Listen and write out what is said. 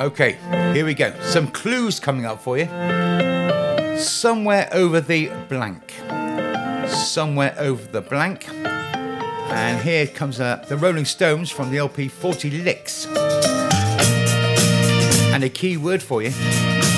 Okay, here we go. Some clues coming up for you. Somewhere over the blank. Somewhere over the blank. And here comes the Rolling Stones from the LP 40 Licks. And a key word for you